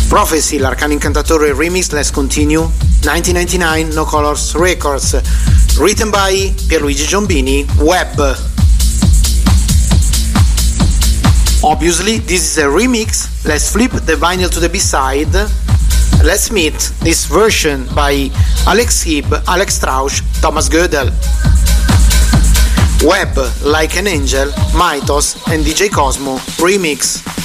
Prophecy, l'Arcano Incantatore remix, let's continue. 1999, No Colors Records, written by Pierluigi Giombini, Web. Obviously, this is a remix. Let's flip the vinyl to the B-side. Let's meet this version by Alex Hibb, Alex Strauch, Thomas Gödel. Web, Like an Angel, Mythos and DJ Cosmo remix.